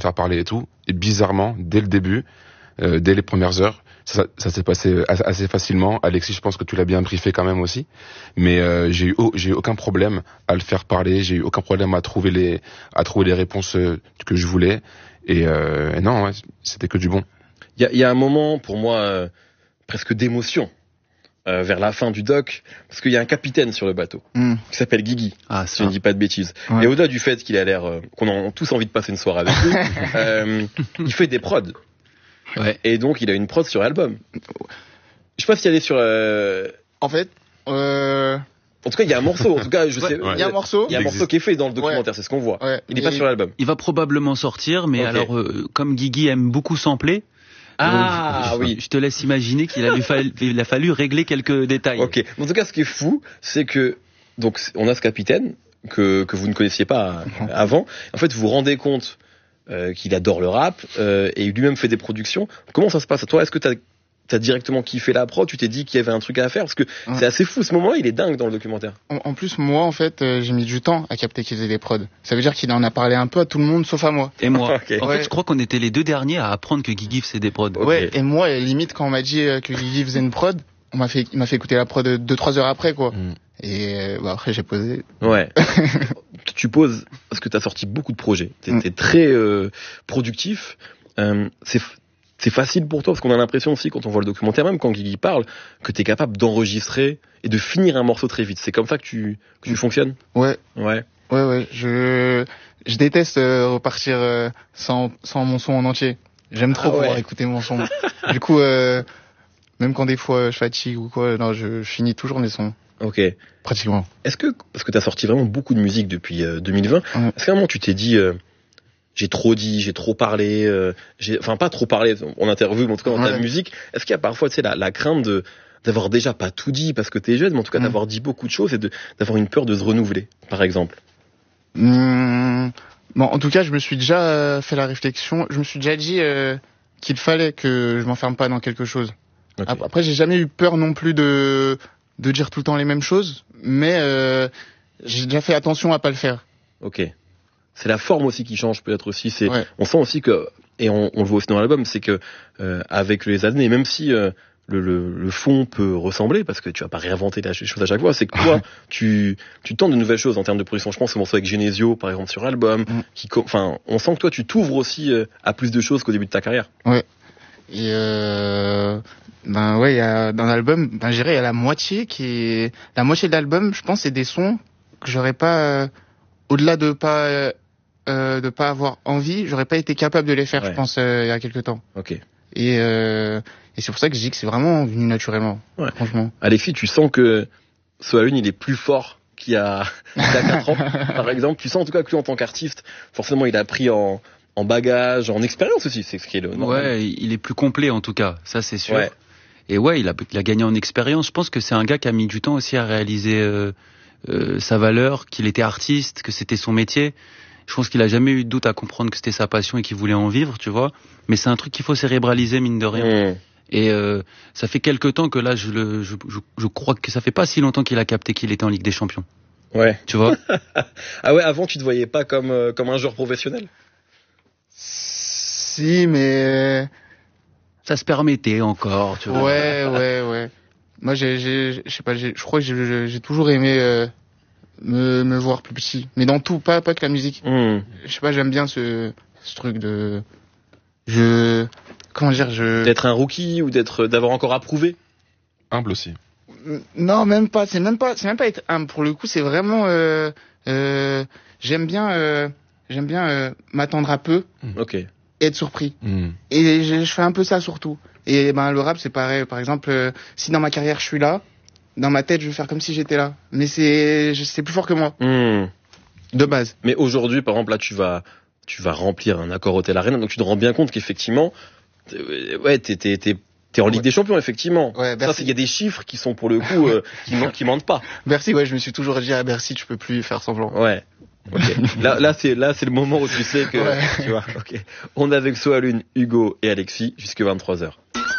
faire parler et tout. Et bizarrement, dès le début, dès les premières heures, ça s'est passé assez facilement. Alexis, je pense que tu l'as bien briefé quand même aussi. Mais j'ai eu aucun problème à le faire parler. J'ai eu aucun problème à trouver les réponses que je voulais. Et non, ouais, c'était que du bon. Il y a un moment pour moi presque d'émotion vers la fin du doc, parce qu'il y a un capitaine sur le bateau qui s'appelle Guigui, si je ne dis pas de bêtises. Ouais. Et au-delà du fait qu'il a l'air qu'on a tous envie de passer une soirée avec lui, il fait des prods. Ouais. Et donc il a une prod sur l'album. Je sais pas s'il y a des sur. En fait. En tout cas, il y a un morceau. En tout cas, je sais. Il y a un morceau. Il y a un morceau qui est fait dans le documentaire. C'est ce qu'on voit. Ouais. Il n'est pas sur l'album. Il va probablement sortir, mais alors comme Guigui aime beaucoup sampler. Oui. Je te laisse imaginer qu'il a fallu régler quelques détails. Ok. En tout cas, ce qui est fou, c'est que donc on a ce capitaine que vous ne connaissiez pas avant. En fait, vous vous rendez compte qu'il adore le rap et lui-même fait des productions. Comment ça se passe? Toi, est-ce que t'as directement kiffé la prod? Tu t'es dit qu'il y avait un truc à faire? Parce que c'est assez fou, ce moment-là, il est dingue dans le documentaire. En plus, moi, en fait, j'ai mis du temps à capter qu'il faisait des prods. Ça veut dire qu'il en a parlé un peu à tout le monde, sauf à moi. Et moi. Okay. En fait, je crois qu'on était les deux derniers à apprendre que Guigui faisait des prods. Ouais, et moi, limite, quand on m'a dit que Guigui faisait une prod, il m'a fait écouter la prod 2-3 heures après, quoi. Et après, j'ai posé. Ouais. Tu poses, parce que t'as sorti beaucoup de projets. T'es très productif. C'est facile pour toi, parce qu'on a l'impression aussi, quand on voit le documentaire, même quand Guigui parle, que t'es capable d'enregistrer et de finir un morceau très vite. C'est comme ça que tu fonctionnes? Ouais. Je déteste repartir sans mon son en entier. J'aime trop pouvoir écouter mon son. Du coup, même quand des fois je fatigue ou quoi, non, je finis toujours mes sons. Ok. Pratiquement. Est-ce que, parce que t'as sorti vraiment beaucoup de musique depuis 2020, est-ce qu'à un moment tu t'es dit... j'ai trop parlé, enfin pas trop parlé en interview, mais en tout cas dans ta musique. Est-ce qu'il y a parfois, tu sais, la crainte d'avoir déjà pas tout dit parce que t'es jeune, mais en tout cas d'avoir dit beaucoup de choses et d'avoir une peur de se renouveler, par exemple? Bon, en tout cas, je me suis déjà fait la réflexion. Je me suis déjà dit qu'il fallait que je m'enferme pas dans quelque chose. Okay. Après, j'ai jamais eu peur non plus de dire tout le temps les mêmes choses, mais j'ai déjà fait attention à pas le faire. Ok. C'est la forme aussi qui change peut-être aussi. On sent aussi que, et on le voit aussi dans l'album, c'est que avec les années, même si le fond peut ressembler, parce que tu vas pas réinventer la chose à chaque fois, c'est que toi, tu tentes de nouvelles choses en termes de production. Je pense au morceau avec Genesio, par exemple, sur l'album, on sent que toi, tu t'ouvres aussi à plus de choses qu'au début de ta carrière. Ouais. Et il y a dans l'album, je dirais, il y a la moitié de l'album, je pense, c'est des sons que j'aurais pas, au-delà de pas avoir envie, j'aurais pas été capable de les faire, je pense, il y a quelques temps. Ok. Et c'est pour ça que je dis que c'est vraiment venu naturellement, franchement. Alexis, tu sens que Soa Lune, il est plus fort qu'il y a 4 ans, par exemple. Tu sens en tout cas que lui, en tant qu'artiste, forcément, il a pris en bagage, en expérience aussi, c'est ce qui est le normal. Ouais, il est plus complet en tout cas, ça c'est sûr. Ouais. Et il a gagné en expérience. Je pense que c'est un gars qui a mis du temps aussi à réaliser sa valeur, qu'il était artiste, que c'était son métier. Je pense qu'il a jamais eu de doute à comprendre que c'était sa passion et qu'il voulait en vivre, tu vois. Mais c'est un truc qu'il faut cérébraliser, mine de rien. Et ça fait quelque temps que là, je crois que ça fait pas si longtemps qu'il a capté qu'il était en Ligue des Champions. Ouais. Tu vois. Ah ouais, avant tu te voyais pas comme un joueur professionnel? Si, mais ça se permettait encore, tu vois. Ouais. Moi, je sais pas, je crois que j'ai toujours aimé me voir plus petit, mais dans tout, pas que la musique. Je sais pas, j'aime bien ce truc de d'être un rookie ou d'avoir encore à prouver. Humble aussi. Non, même pas. C'est même pas être humble. Pour le coup, c'est vraiment j'aime bien m'attendre à peu. Ok. Et être surpris. Et je fais un peu ça surtout. Et le rap, c'est pareil. Par exemple, si dans ma carrière je suis là, dans ma tête je vais faire comme si j'étais là. Mais c'est plus fort que moi. De base. Mais aujourd'hui, par exemple, là tu vas remplir un Accor Hotel Arena, donc tu te rends bien compte qu'effectivement, t'es en Ligue des Champions, effectivement. Ouais, ça, il y a des chiffres qui sont pour le coup qui mentent pas. Bercy, je me suis toujours dit à Bercy, tu peux plus faire semblant. Ouais. Okay. Là c'est le moment où tu sais que tu vois. Ok. On est avec Soa Lune, Hugo et Alexis jusque 23h.